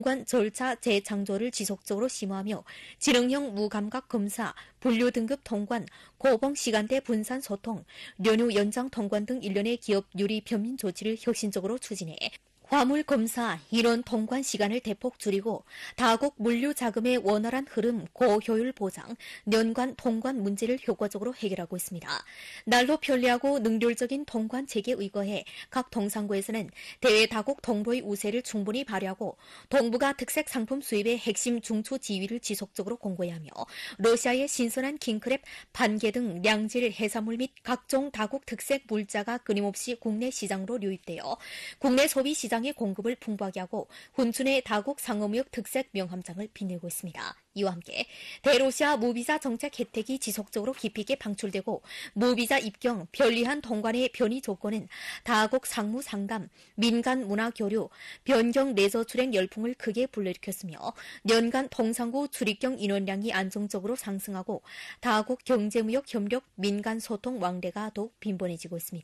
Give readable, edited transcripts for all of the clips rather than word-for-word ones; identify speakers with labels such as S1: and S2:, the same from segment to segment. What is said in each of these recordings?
S1: 통관 절차 재창조를 지속적으로 심화하며 지능형 무감각 검사, 분류 등급 통관, 고봉 시간대 분산 소통, 연휴 연장 통관 등 일련의 기업 유리 변민 조치를 혁신적으로 추진해 화물 검사, 인원 통관 시간을 대폭 줄이고 다국 물류 자금의 원활한 흐름, 고효율 보장, 연관 통관 문제를 효과적으로 해결하고 있습니다. 날로 편리하고 능률적인 통관 체계에 의거해 각 동상구에서는 대외 다국 동부의 우세를 충분히 발휘하고 동부가 특색 상품 수입의 핵심 중추 지위를 지속적으로 공고해야 하며 러시아의 신선한 킹크랩, 반개 등 량질 해산물 및 각종 다국 특색 물자가 끊임없이 국내 시장으로 유입되어 국내 소비 시장 의 공급을 풍부하게 하고 훈춘의 다국 상업무역 특색 명함장을 빛내고 있습니다. 이와 함께 대로시아 무비자 정책 혜택이 지속적으로 깊이 있게 방출되고 무비자 입경, 편리한 통관의 편의 조건은 다국 상무 상담, 민간 문화 교류, 변경 레저 출행 열풍을 크게 불러일으켰으며 연간 동상구 출입경 인원량이 안정적으로 상승하고 다국 경제무역 협력, 민간 소통 왕래가 더욱 빈번해지고 있습니다.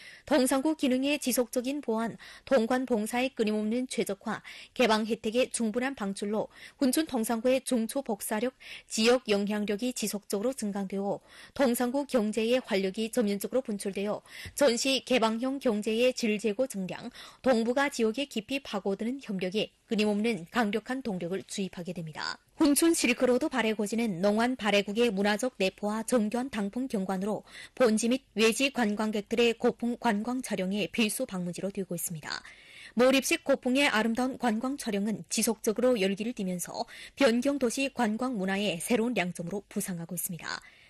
S1: 동상구 기능의 지속적인 보완, 통관 봉사의 끊임없는 최적화, 개방 혜택의 충분한 방출로 훈춘 동상구의 중추 복사력, 지역 영향력이 지속적으로 증강되어 동상구 경제의 활력이 점진적으로 분출되어 전시 개방형 경제의 질 제고 증량, 동북아 지역에 깊이 파고드는 협력에 끊임없는 강력한 동력을 주입하게 됩니다. 훈춘 실크로드 발해고지는 농안 발해국의 문화적 내포와 정교한 당풍 경관으로 본지 및 외지 관광객들의 고풍 관광 촬영의 필수 방문지로 되고 있습니다. 몰입식 고풍의 아름다운 관광 촬영은 지속적으로 열기를 띠면서 변경도시 관광 문화의 새로운 량점으로 부상하고 있습니다.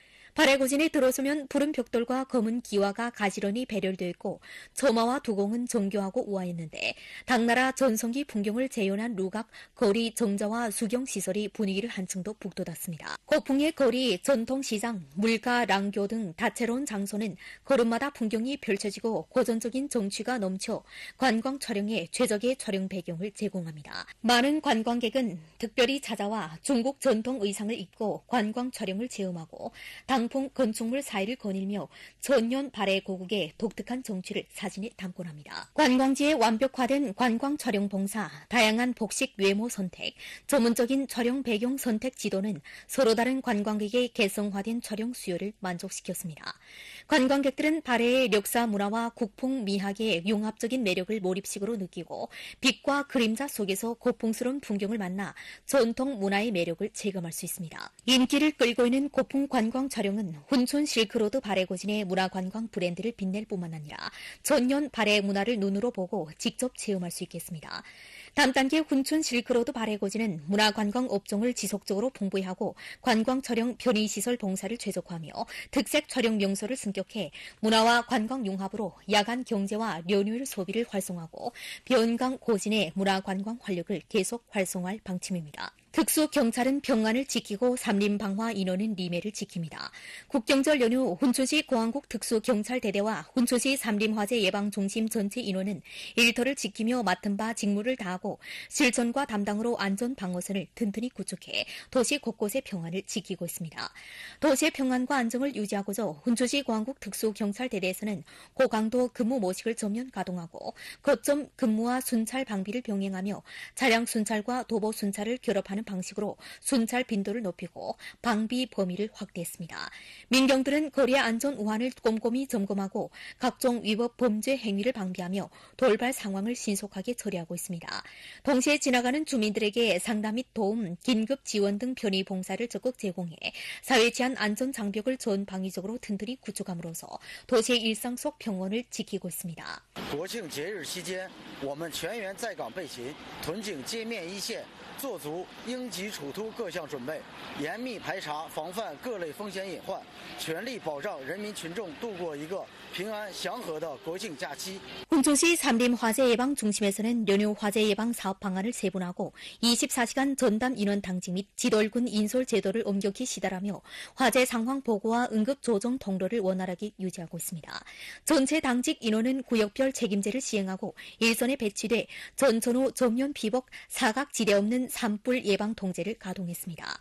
S1: 발해고진에 들어서면 푸른 벽돌과 검은 기와가 가지런히 배열되어 있고 처마와 두공은 정교하고 우아했는데 당나라 전성기 풍경을 재현한 루각, 거리, 정자와 수경시설이 분위기를 한층 더 북돋았습니다. 고풍의 거리, 전통시장, 물가, 랑교 등 다채로운 장소는 걸음마다 풍경이 펼쳐지고 고전적인 정취가 넘쳐 관광 촬영에 최적의 촬영 배경을 제공합니다. 많은 관광객은 특별히 찾아와 중국 전통 의상을 입고 관광 촬영을 체험하고 당풍 건축물 사이를 거닐며 천년 발해 고국의 독특한 정취를 사진에 담곤 합니다. 관광지의 완벽화된 관광 촬영 봉사, 다양한 복식 외모 선택, 전문적인 촬영 배경 선택 지도는 서로 다른 관광객의 개성화된 촬영 수요를 만족시켰습니다. 관광객들은 발해의 역사 문화와 국풍 미학의 융합적인 매력을 몰입식으로 느끼고 빛과 그림자 속에서 고풍스러운 풍경을 만나 전통 문화의 매력을 체감할 수 있습니다. 인기를 끌고 있는 고풍 관광 촬영은 훈춘 실크로드 발해고진의 문화관광 브랜드를 빛낼 뿐만 아니라 전년 발해 문화를 눈으로 보고 직접 체험할 수 있겠습니다. 다음 단계 훈춘 실크로드 발해고진은 문화관광 업종을 지속적으로 풍부히 하고 관광 촬영 편의시설 봉사를 최적화하며 특색 촬영 명소를 승격해 문화와 관광 융합으로 야간 경제와 연휴일 소비를 활성화하고 변강 고진의 문화관광 활력을 계속 활성화할 방침입니다. 특수경찰은 평안을 지키고 삼림방화 인원은 리매를 지킵니다. 국경절 연휴 훈춘시 공안국 특수경찰대대와 훈춘시 삼림화재 예방중심 전체 인원은 일터를 지키며 맡은 바 직무를 다하고 실전과 담당으로 안전방어선을 튼튼히 구축해 도시 곳곳의 평안을 지키고 있습니다. 도시의 평안과 안정을 유지하고자 훈춘시 공안국 특수경찰대대에서는 고강도 근무 모식을 전면 가동하고 거점 근무와 순찰 방비를 병행하며 차량 순찰과 도보 순찰을 결합하는 방식으로 순찰 빈도를 높이고 방비 범위를 확대했습니다. 민경들은 거리의 안전 우환을 꼼꼼히 점검하고 각종 위법 범죄 행위를 방비하며 돌발 상황을 신속하게 처리하고 있습니다. 동시에 지나가는 주민들에게 상담 및 도움, 긴급 지원 등 편의 봉사를 적극 제공해 사회 치안 안전 장벽을 전 방위적으로 튼튼히 구축함으로써 도시의 일상 속 평온을 지키고 있습니다.
S2: 国庆节日期间，我们全员在岗备勤，屯警街面一线，做足应急处突各项准备，严密排查防范各类风险隐患，全力保障人民群众度过一个平安祥和的国庆假期。
S1: 훈춘시 삼림화재예방중심에서는 연휴 화재 예방 사업 방안을 세분하고 24시간 전담 인원 당직 및 지돌군 인솔 제도를 엄격히 시달하며 화재 상황 보고와 응급 조정 통로를 원활하게 유지하고 있습니다. 전체 당직 인원은 구역별 책임제를 시행하고 일선에 배치돼 전천후 전면 피복 사각 지대 없는 산불 예방 통제를 가동했습니다.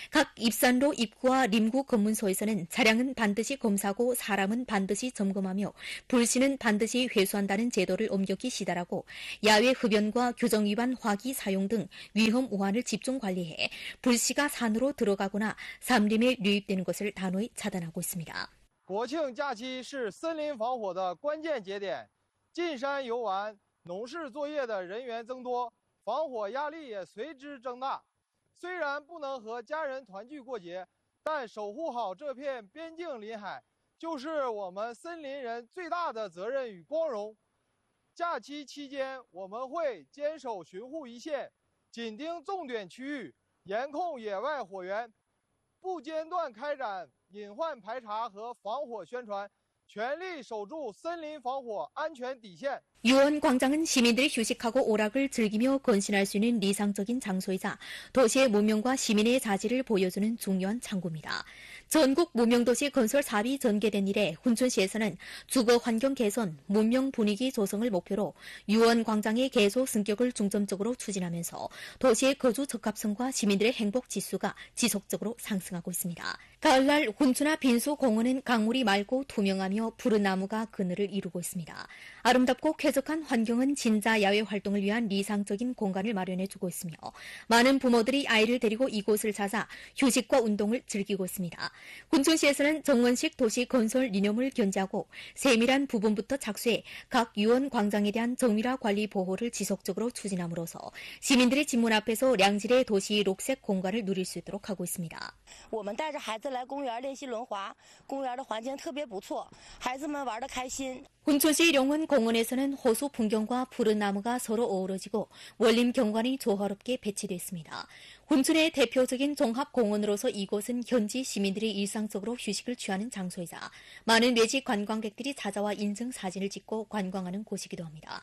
S1: 각 입산로 입구와 림구 검문소에서는 차량은 반드시 검사하고 사람은 반드시 점검하며 불씨는 반드시 회수한다는 제도를 엄격히 시달하고 야외 흡연과 규정 위반 화기 사용 등 위험 우한을 집중 관리해 불씨가 산으로 들어가거나 산림에 유입되는 것을 단호히 차단하고 있습니다.
S3: 国庆假期是森林防火的关键节点，进山游玩、农事作业的人员增多，防火压力也随之增大。虽然不能和家人团聚过节，但守护好这片边境林海，就是我们森林人最大的责任与光荣。假期期间，我们会坚守巡护一线，紧盯重点区域，严控野外火源，不间断开展隐患排查和防火宣传，全力守住森林防火安全底线。
S1: 유원광장은 시민들이 휴식하고 오락을 즐기며 건신할 수 있는理想적인 장소이자 도시의 문명과 시민의 자질을 보여주는 중요한 창구입니다. 전국 문명도시 건설 사업이 전개된 이래 훈춘시에서는 주거 환경 개선, 문명 분위기 조성을 목표로 유원광장의 개소 승격을 중점적으로 추진하면서 도시의 거주 적합성과 시민들의 행복 지수가 지속적으로 상승하고 있습니다. 가을날 훈춘화 빈수 공원은 강물이 맑고 투명하며 푸른 나무가 그늘을 이루고 있습니다. 아름답고 쾌적한 환경은 진자 야외 활동을 위한理想적인 공간을 마련해주고 있으며 많은 부모들이 아이를 데리고 이곳을 찾아 휴식과 운동을 즐기고 있습니다. 훈춘시에서는 정원식 도시 건설 리념을 견지하고 세밀한 부분부터 착수해 각 유원 광장에 대한 정밀화 관리 보호를 지속적으로 추진함으로써 시민들의 집문 앞에서 량질의 도시 녹색 공간을 누릴 수 있도록 하고 있습니다.
S4: 我们带着孩子来公园练习轮滑，公园的环境特别不错，孩子们玩得开心。
S1: 훈춘시 룡원 공원에서는 호수 풍경과 푸른 나무가 서로 어우러지고 원림 경관이 조화롭게 배치됐습니다. 훈춘의 대표적인 종합공원으로서 이곳은 현지 시민들이 일상적으로 휴식을 취하는 장소이자 많은 외지 관광객들이 찾아와 인증 사진을 찍고 관광하는 곳이기도 합니다.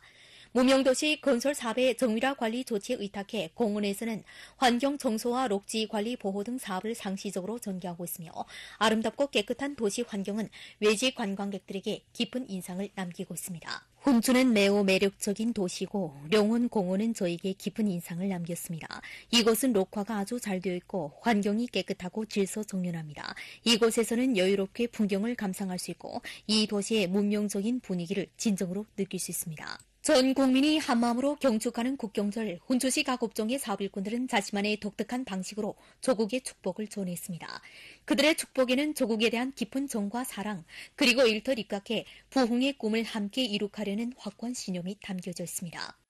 S1: 무명도시 건설 사업의 정밀화 관리 조치에 의탁해 공원에서는 환경 청소와 녹지 관리 보호 등 사업을 상시적으로 전개하고 있으며 아름답고 깨끗한 도시 환경은 외지 관광객들에게 깊은 인상을 남기고 있습니다. 훈춘은 매우 매력적인 도시고 룡원 공원은 저에게 깊은 인상을 남겼습니다. 이곳은 녹화가 아주 잘 되어 있고 환경이 깨끗하고 질서정연합니다. 이곳에서는 여유롭게 풍경을 감상할 수 있고 이 도시의 문명적인 분위기를 진정으로 느낄 수 있습니다. 전 국민이 한마음으로 경축하는 국경절, 훈춘시 각 업종의 사업 일꾼들은 자신만의 독특한 방식으로 조국의 축복을 전했습니다. 그들의 축복에는 조국에 대한 깊은 정과 사랑, 그리고 일터 입각해 부흥의 꿈을 함께 이룩하려는 확고한 신념이 담겨져 있습니다.